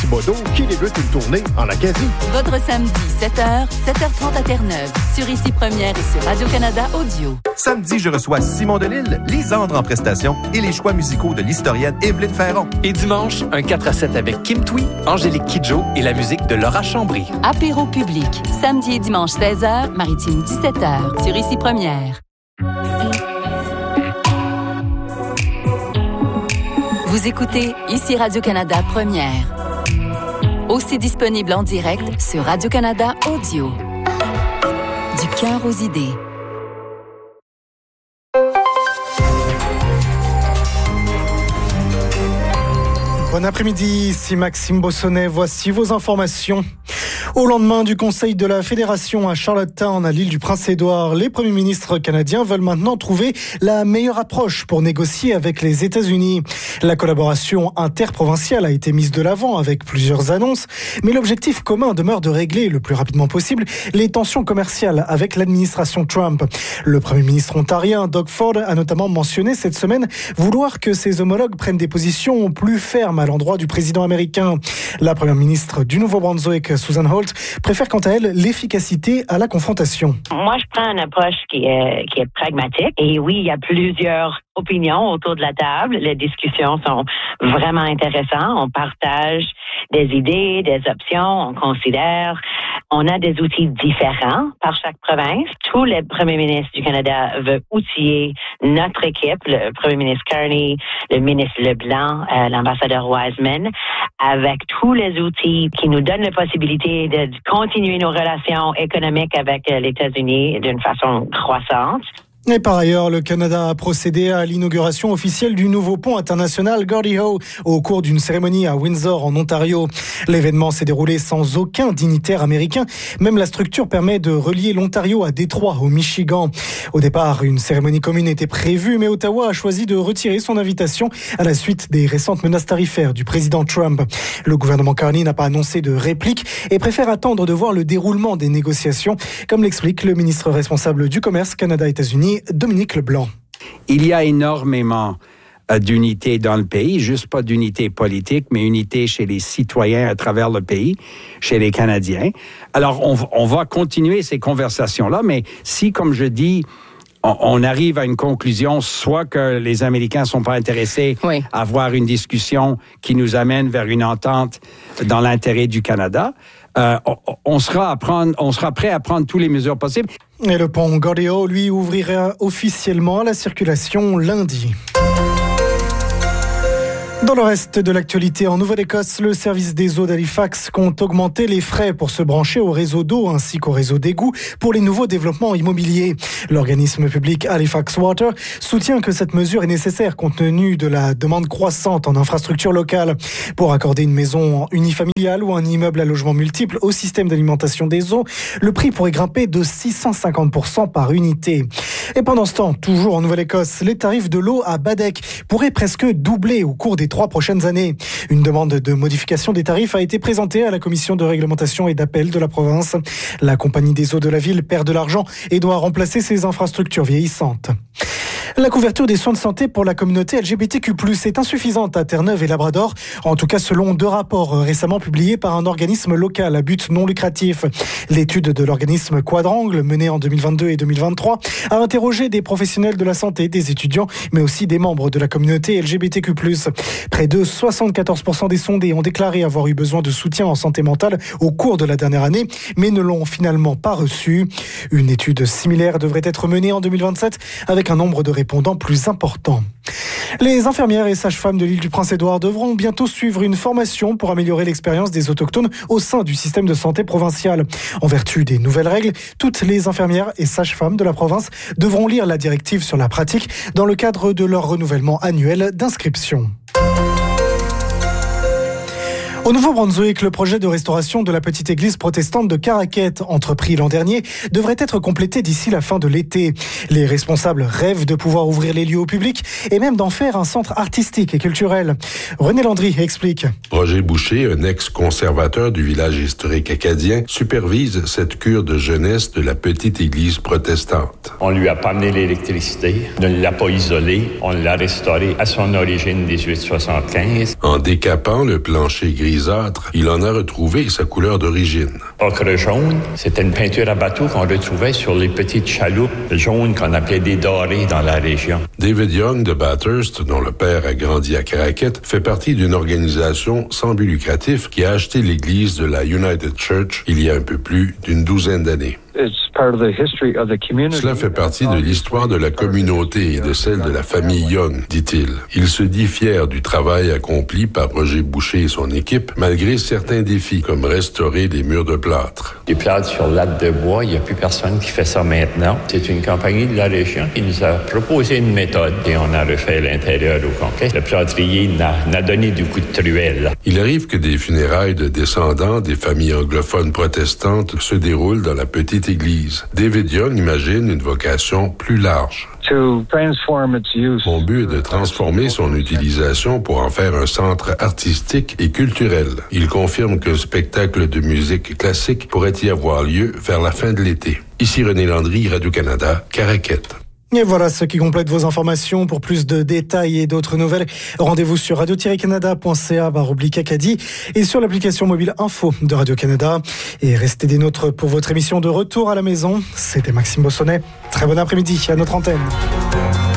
Thibodeau qui débute une tournée en Acadie. Votre samedi, 7h, 7h30 à Terre-Neuve, sur Ici Première et sur Radio-Canada Audio. Samedi, je reçois Simon Delille, Lisandre en prestation et les choix musicaux de l'historienne Évelyne Ferron. Et dimanche, un 4-7 avec Kim Twee, Angélique Kidjo et la musique de Laura Chambry. Apéro public, samedi et dimanche 16h, Maritime 17h, sur Ici Première. Vous écoutez Ici Radio-Canada Première. Aussi disponible en direct sur Radio-Canada Audio. Du cœur aux idées. Bon après-midi, ici Maxime Bossonnet. Voici vos informations. Au lendemain du Conseil de la Fédération à Charlottetown, à l'île du Prince-Édouard, les premiers ministres canadiens veulent maintenant trouver la meilleure approche pour négocier avec les États-Unis. La collaboration interprovinciale a été mise de l'avant avec plusieurs annonces, mais l'objectif commun demeure de régler le plus rapidement possible les tensions commerciales avec l'administration Trump. Le premier ministre ontarien, Doug Ford, a notamment mentionné cette semaine vouloir que ses homologues prennent des positions plus fermes à l'endroit du président américain. La première ministre du Nouveau-Brunswick, Susan Holt, préfère quant à elle l'efficacité à la confrontation. Moi, je prends une approche qui est pragmatique. Et oui, il y a plusieurs opinions autour de la table. Les discussions sont vraiment intéressantes. On partage des idées, des options, on considère. On a des outils différents par chaque province. Tous les premiers ministres du Canada veulent outiller notre équipe, le premier ministre Carney, le ministre Leblanc, l'ambassadeur Wiseman, avec tous les outils qui nous donnent la possibilité de continuer nos relations économiques avec les États-Unis d'une façon croissante. Et par ailleurs, le Canada a procédé à l'inauguration officielle du nouveau pont international Gordie Howe au cours d'une cérémonie à Windsor, en Ontario. L'événement s'est déroulé sans aucun dignitaire américain. Même la structure permet de relier l'Ontario à Détroit, au Michigan. Au départ, une cérémonie commune était prévue, mais Ottawa a choisi de retirer son invitation à la suite des récentes menaces tarifaires du président Trump. Le gouvernement Carney n'a pas annoncé de réplique et préfère attendre de voir le déroulement des négociations, comme l'explique le ministre responsable du commerce Canada-États-Unis, Dominique Leblanc. Il y a énormément d'unité dans le pays, juste pas d'unité politique, mais unité chez les citoyens à travers le pays, chez les Canadiens. Alors, on va continuer ces conversations-là, mais si, comme je dis, on arrive à une conclusion, soit que les Américains sont pas intéressés à avoir une discussion qui nous amène vers une entente dans l'intérêt du Canada, on sera prêt à prendre toutes les mesures possibles. Et le pont Gordie Howe, lui, ouvrira officiellement la circulation lundi. Dans le reste de l'actualité, en Nouvelle-Écosse, le service des eaux d'Halifax compte augmenter les frais pour se brancher au réseau d'eau ainsi qu'au réseau d'égouts pour les nouveaux développements immobiliers. L'organisme public Halifax Water soutient que cette mesure est nécessaire compte tenu de la demande croissante en infrastructures locales. Pour accorder une maison unifamiliale ou un immeuble à logement multiple au système d'alimentation des eaux, le prix pourrait grimper de 650% par unité. Et pendant ce temps, toujours en Nouvelle-Écosse, les tarifs de l'eau à Baddeck pourraient presque doubler au cours des 3 prochaines années. Une demande de modification des tarifs a été présentée à la commission de réglementation et d'appel de la province. La compagnie des eaux de la ville perd de l'argent et doit remplacer ses infrastructures vieillissantes. La couverture des soins de santé pour la communauté LGBTQ+, est insuffisante à Terre-Neuve et Labrador, en tout cas selon 2 rapports récemment publiés par un organisme local à but non lucratif. L'étude de l'organisme Quadrangle, menée en 2022 et 2023, a interrogé des professionnels de la santé, des étudiants, mais aussi des membres de la communauté LGBTQ+. Près de 74% des sondés ont déclaré avoir eu besoin de soutien en santé mentale au cours de la dernière année, mais ne l'ont finalement pas reçu. Une étude similaire devrait être menée en 2027 avec un nombre de répondants plus important. Les infirmières et sages-femmes de l'île du Prince-Édouard devront bientôt suivre une formation pour améliorer l'expérience des autochtones au sein du système de santé provincial. En vertu des nouvelles règles, toutes les infirmières et sages-femmes de la province devront lire la directive sur la pratique dans le cadre de leur renouvellement annuel d'inscription. Au Nouveau-Brunswick, le projet de restauration de la petite église protestante de Caraquette, entrepris l'an dernier, devrait être complété d'ici la fin de l'été. Les responsables rêvent de pouvoir ouvrir les lieux au public et même d'en faire un centre artistique et culturel. René Landry explique. Roger Boucher, un ex-conservateur du village historique acadien, supervise cette cure de jeunesse de la petite église protestante. On lui a pas amené l'électricité, ne l'a pas isolé, on l'a restauré à son origine 1875. En décapant le plancher gris grisâtre, il en a retrouvé sa couleur d'origine. Ocre jaune, c'était une peinture à bateau qu'on retrouvait sur les petites chaloupes jaunes qu'on appelait des dorés dans la région. David Young de Bathurst, dont le père a grandi à Caraquette, fait partie d'une organisation sans but lucratif qui a acheté l'église de la United Church il y a un peu plus d'une douzaine d'années. Cela fait partie de l'histoire de la communauté et de celle de la famille Young, dit-il. Il se dit fier du travail accompli par Roger Boucher et son équipe, malgré certains défis, comme restaurer des murs de plâtre. Les plâtres sur latte de bois, il n'y a plus personne qui fait ça maintenant. C'est une compagnie de la région qui nous a proposé une méthode et on a refait l'intérieur au complet. Le plâtrier n'a donné du coup de truelle. Il arrive que des funérailles de descendants des familles anglophones protestantes se déroulent dans la petite église. David Young imagine une vocation plus large. Mon but est de transformer son utilisation pour en faire un centre artistique et culturel. Il confirme qu'un spectacle de musique classique pourrait y avoir lieu vers la fin de l'été. Ici René Landry, Radio-Canada, Caraquette. Et voilà ce qui complète vos informations. Pour plus de détails et d'autres nouvelles, rendez-vous sur radio-canada.ca/Acadie et sur l'application mobile Info de Radio-Canada. Et restez des nôtres pour votre émission de Retour à la maison. C'était Maxime Bossonnet. Très bon après-midi à notre antenne.